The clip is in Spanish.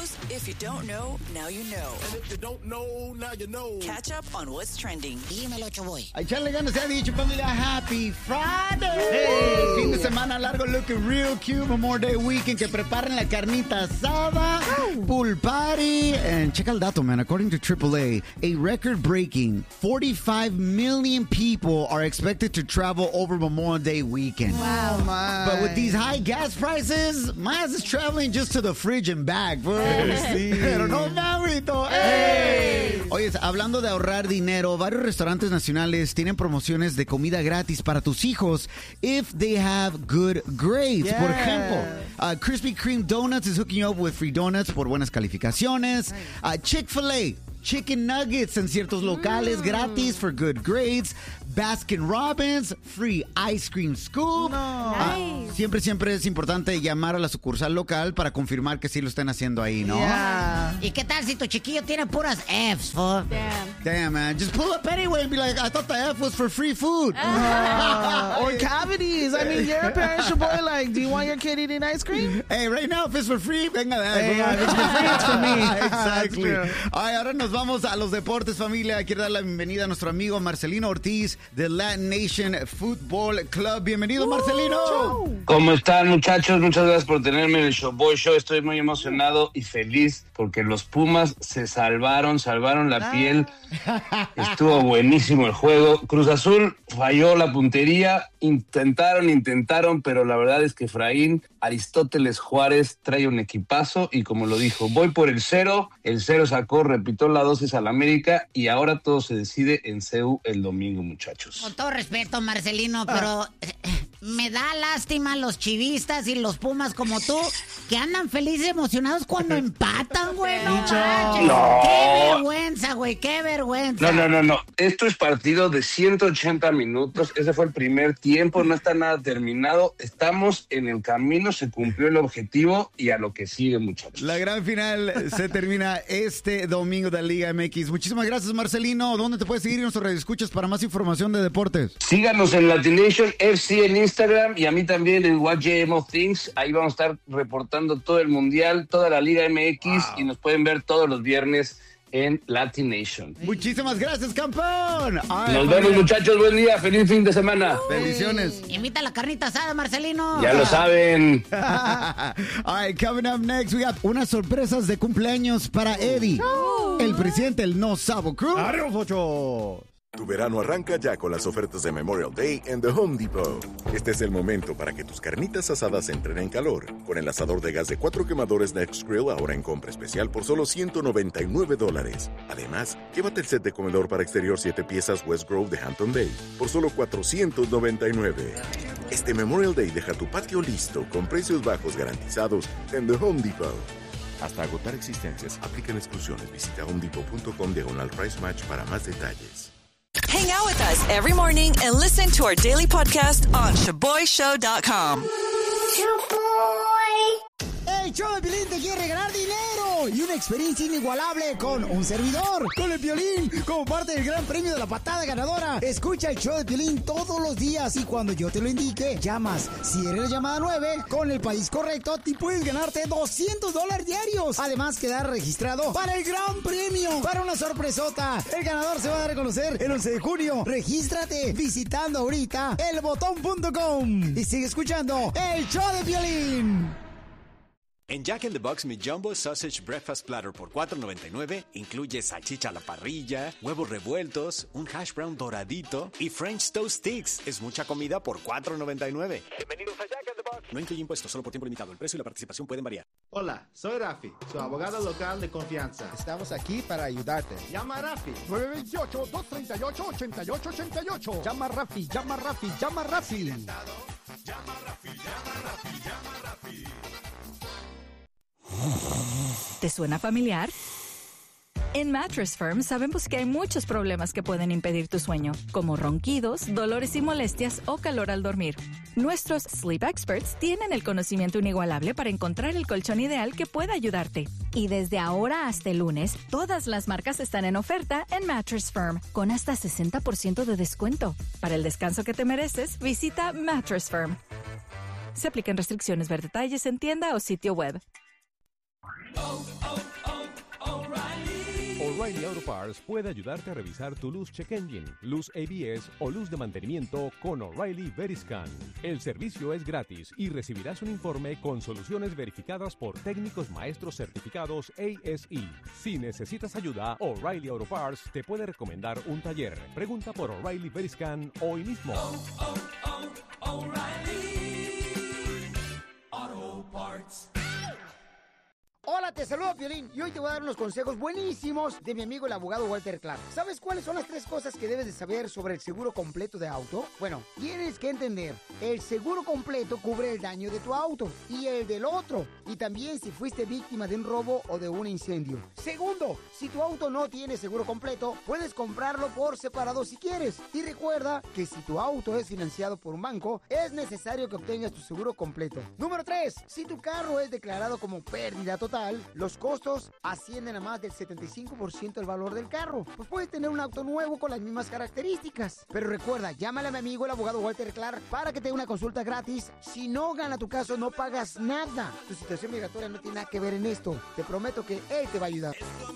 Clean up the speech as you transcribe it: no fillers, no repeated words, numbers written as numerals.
news. If you don't know, now you know. And if you don't know, now you know. Catch up on what's trending. Dímelo, Choboy. A echarle ganas, se ha dicho, familia. Happy Friday. Hey. Fin de semana largo, looking real cute. Memorial Day weekend. Que preparen la carnita asada. Pool party. And check el dato, man. According to AAA, a record-breaking 45 million people are expected to travel over Memorial Day weekend. Wow, man. But with these high gas prices, my ass is traveling just to the fridge and back, bro. Sí. Pero no mames, hey. Oye, hablando de ahorrar dinero, varios restaurantes nacionales tienen promociones de comida gratis para tus hijos if they have good grades. Yeah. Por ejemplo, Krispy Kreme Donuts is hooking you up with free donuts por buenas calificaciones. Chick-fil-A, chicken nuggets en ciertos locales gratis for good grades. Baskin Robbins, free ice cream scoop. Nice. Siempre es importante llamar a la sucursal local para confirmar que sí lo están haciendo ahí, ¿no? Yeah. ¿Y qué tal si tu chiquillo tiene puras Fs, fo? Damn, man. Just pull up anyway and be like, I thought the F was for free food. Or cavities. I mean, you're a parent, your boy. Like, do you want your kid eating ice cream? Hey, right now, if it's for free, venga de ahí. Hey, if it's for free, it's for me. Exactly. That's true. Ay, ahora nos vamos a los deportes, familia. Quiero dar la bienvenida a nuestro amigo Marcelino Ortiz de Latin Nation Football Club. Bienvenido, Marcelino. ¿Cómo están, muchachos? Muchas gracias por tenerme en el Showboy Show. Estoy muy emocionado y feliz porque los Pumas se salvaron la piel. Estuvo buenísimo el juego. Cruz Azul falló la puntería. Intentaron, pero la verdad es que Efraín Aristóteles Juárez trae un equipazo y como lo dijo, voy por el 0. El 0 sacó, repitió la dosis al América y ahora todo se decide en CEU el domingo, muchachos. Con todo respeto, Marcelino, pero me da lástima los chivistas y los Pumas como tú, que andan felices y emocionados cuando empatan, güey. No manches. No. Qué vergüenza, güey, qué vergüenza. No. Esto es partido de 180 minutos. Ese fue el primer tiempo, no está nada terminado. Estamos en el camino, se cumplió el objetivo y a lo que sigue, muchachos. La gran final se termina este domingo de la Liga MX. Muchísimas gracias, Marcelino. ¿Dónde te puedes seguir en nuestros radioescuchas para más información de deportes? Síganos en Latin Nation FC en Instagram y a mí también en What GM of Things. Ahí vamos a estar reportando todo el Mundial, toda la Liga MX y nos pueden ver todos los viernes en Latin Nation. Muchísimas gracias, campeón. Ay, Nos vemos, muchachos. Buen día. Feliz fin de semana. Bendiciones. Invita a la carnita asada, Marcelino. Ya lo saben. All right, coming up next, we got unas sorpresas de cumpleaños para Eddie, el presidente del No Sabo Crew. ¡Arriba, Focho! Tu verano arranca ya con las ofertas de Memorial Day en The Home Depot. Este es el momento para que tus carnitas asadas entren en calor. Con el asador de gas de 4 quemadores Next Grill ahora en compra especial por solo $199. Además, llévate el set de comedor para exterior 7 piezas West Grove de Hampton Bay por solo $499. Este Memorial Day deja tu patio listo con precios bajos garantizados en The Home Depot. Hasta agotar existencias, aplican exclusiones. Visita homedepot.com/price match para más detalles. Hang out with us every morning and listen to our daily podcast on ShaboyShow.com. El show de Piolín te quiere regalar dinero y una experiencia inigualable con un servidor, con el Piolín, como parte del gran premio de la patada ganadora. Escucha el show de Piolín todos los días y cuando yo te lo indique, llamas. Si eres la llamada 9, con el país correcto, te puedes ganarte $200 diarios. Además, quedar registrado para el gran premio, para una sorpresota. El ganador se va a dar a conocer el 11 de junio. Regístrate visitando ahorita elbotón.com y sigue escuchando el show de Piolín. En Jack in the Box, mi Jumbo Sausage Breakfast Platter por $4.99 incluye salchicha a la parrilla, huevos revueltos, un hash brown doradito y French Toast Sticks. Es mucha comida por $4.99. Bienvenidos a Jack in the Box. No incluye impuestos, solo por tiempo limitado. El precio y la participación pueden variar. Hola, soy Rafi, su abogado local de confianza. Estamos aquí para ayudarte. Llama a Rafi. 928-238-8888. Llama a Rafi, llama a Rafi, llama a Rafi. Llama a Rafi, llama a Rafi, llama a Rafi. ¿Te suena familiar? En Mattress Firm sabemos que hay muchos problemas que pueden impedir tu sueño, como ronquidos, dolores y molestias o calor al dormir. Nuestros Sleep Experts tienen el conocimiento inigualable para encontrar el colchón ideal que pueda ayudarte. Y desde ahora hasta el lunes, todas las marcas están en oferta en Mattress Firm, con hasta 60% de descuento. Para el descanso que te mereces, visita Mattress Firm. Se aplican restricciones, ver detalles en tienda o sitio web. O'Reilly Auto Parts puede ayudarte a revisar tu luz check engine, luz ABS o luz de mantenimiento con O'Reilly Veriscan. El servicio es gratis y recibirás un informe con soluciones verificadas por técnicos maestros certificados ASE. Si necesitas ayuda, O'Reilly Auto Parts te puede recomendar un taller. Pregunta por O'Reilly Veriscan hoy mismo. O'Reilly Auto Parts. Hola, te saludo, Piolín, y hoy te voy a dar unos consejos buenísimos de mi amigo el abogado Walter Clark. ¿Sabes cuáles son las 3 cosas que debes de saber sobre el seguro completo de auto? Bueno, tienes que entender, el seguro completo cubre el daño de tu auto y el del otro, y también si fuiste víctima de un robo o de un incendio. Segundo, si tu auto no tiene seguro completo, puedes comprarlo por separado si quieres. Y recuerda que si tu auto es financiado por un banco, es necesario que obtengas tu seguro completo. Número 3, si tu carro es declarado como pérdida total, los costos ascienden a más del 75% del valor del carro. Pues puedes tener un auto nuevo con las mismas características. Pero recuerda, llámale a mi amigo el abogado Walter Clark para que te dé una consulta gratis. Si no gana tu caso, no pagas nada. Tu situación migratoria no tiene nada que ver en esto. Te prometo que él te va a ayudar.